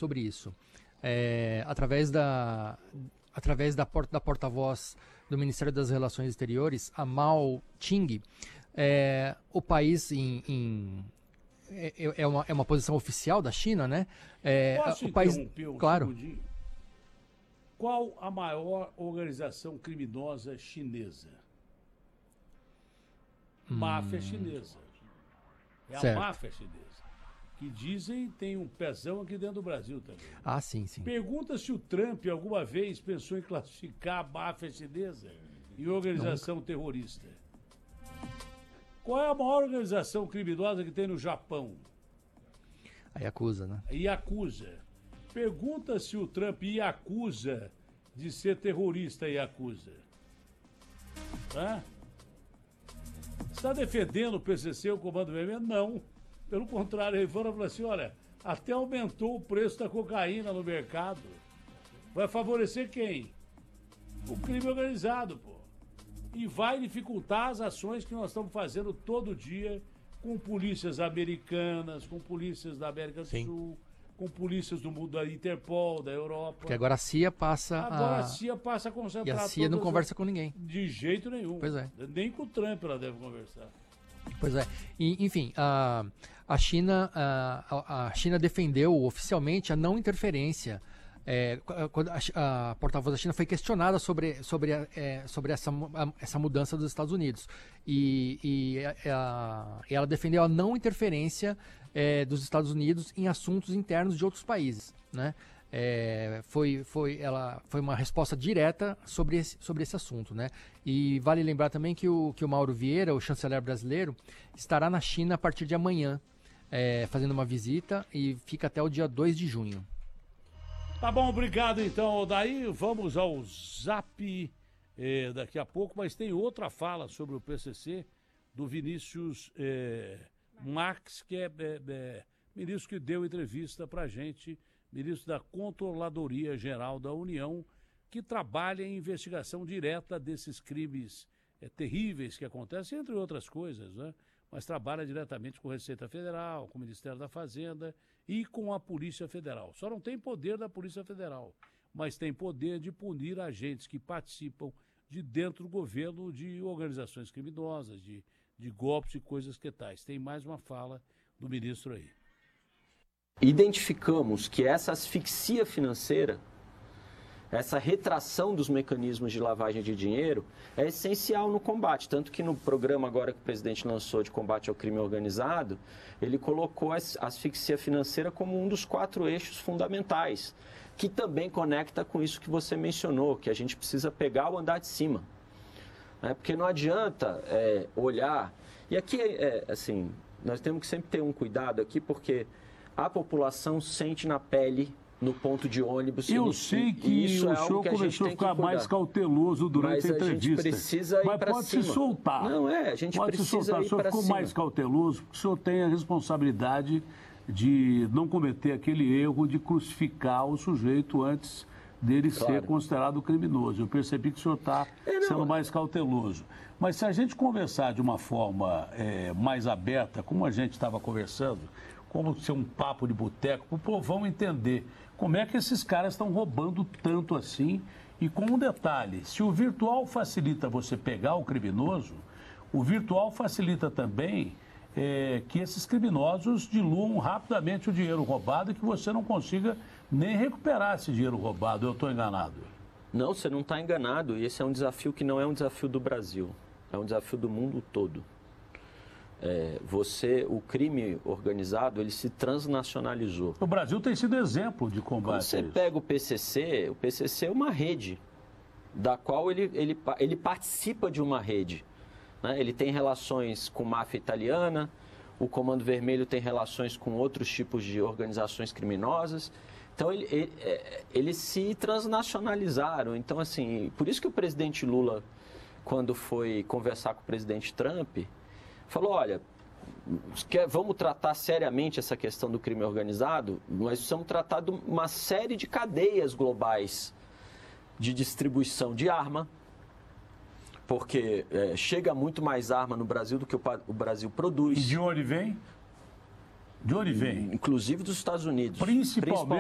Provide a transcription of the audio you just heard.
sobre isso. Através da porta-voz do Ministério das Relações Exteriores, a Mao Ching, o país é uma posição oficial da China, né? Posso o país, interromper um claro. segundinho? Qual a maior organização criminosa chinesa? Máfia chinesa. É certo. a máfia chinesa. Que dizem tem um pezão aqui dentro do Brasil também. Ah, sim, sim. Pergunta se o Trump alguma vez pensou em classificar a máfia chinesa em organização terrorista. Qual é a maior organização criminosa que tem no Japão? A Yakuza, né? Yakuza. Pergunta se o Trump acusa de ser terrorista Yakuza. Está defendendo o PCC, o Comando Vermelho? Não. Pelo contrário, ele falou assim, olha, até aumentou o preço da cocaína no mercado. Vai favorecer quem? O crime organizado, pô. E vai dificultar as ações que nós estamos fazendo todo dia com polícias americanas, com polícias da América do Sul, com polícias do mundo da Interpol, da Europa. Porque agora a CIA passa a CIA passa a concentrar. E a CIA não conversa com ninguém. De jeito nenhum. Pois é. Nem com o Trump ela deve conversar. Pois é. E, enfim, a China defendeu oficialmente a não interferência. Quando a porta-voz da China foi questionada sobre essa mudança dos Estados Unidos. E ela defendeu a não interferência dos Estados Unidos em assuntos internos de outros países, né? Foi uma resposta direta sobre esse assunto, né? E vale lembrar também que o Mauro Vieira, o chanceler brasileiro, estará na China a partir de amanhã, fazendo uma visita e fica até o dia 2 de junho. Tá bom, obrigado então, daí vamos ao Zap daqui a pouco, mas tem outra fala sobre o PCC do Vinícius Marques, que é ministro que deu entrevista pra gente, ministro da Controladoria Geral da União, que trabalha em investigação direta desses crimes terríveis que acontecem, entre outras coisas, né? Mas trabalha diretamente com a Receita Federal, com o Ministério da Fazenda e com a Polícia Federal. Só não tem poder da Polícia Federal, mas tem poder de punir agentes que participam de dentro do governo de organizações criminosas, de golpes e coisas que tais. Tem mais uma fala do ministro aí. Identificamos que essa asfixia financeira, essa retração dos mecanismos de lavagem de dinheiro é essencial no combate. Tanto que no programa agora que o presidente lançou de combate ao crime organizado, ele colocou a asfixia financeira como um dos 4 eixos fundamentais, que também conecta com isso que você mencionou, que a gente precisa pegar o andar de cima. Porque não adianta olhar... E aqui, assim, nós temos que sempre ter um cuidado aqui, porque a população sente na pele, no ponto de ônibus. Eu sei que isso o senhor começou a ficar mais cauteloso durante a entrevista. Mas a gente precisa ir para cima. Mas pode se soltar. Não, a gente precisa ir para cima. O senhor ficou mais cauteloso porque o senhor tem a responsabilidade de não cometer aquele erro de crucificar o sujeito antes dele ser considerado criminoso. Eu percebi que o senhor está sendo mais cauteloso. Mas se a gente conversar de uma forma mais aberta, como a gente estava conversando, como ser um papo de boteco, para o povão entender como é que esses caras estão roubando tanto assim. E com um detalhe, se o virtual facilita você pegar o criminoso, o virtual facilita também que esses criminosos diluam rapidamente o dinheiro roubado e que você não consiga nem recuperar esse dinheiro roubado. Eu estou enganado? Não, você não está enganado. E esse é um desafio que não é um desafio do Brasil, é um desafio do mundo todo. O crime organizado, ele se transnacionalizou. O Brasil tem sido exemplo de combate. Quando você pega o PCC é uma rede, da qual ele participa de uma rede. Né? Ele tem relações com máfia italiana, o Comando Vermelho tem relações com outros tipos de organizações criminosas. Então, eles se transnacionalizaram. Então, assim, por isso que o presidente Lula, quando foi conversar com o presidente Trump, falou, olha, vamos tratar seriamente essa questão do crime organizado, nós precisamos tratar de uma série de cadeias globais de distribuição de arma, porque chega muito mais arma no Brasil do que o Brasil produz. E de onde vem? De onde vem? Inclusive dos Estados Unidos. Principalmente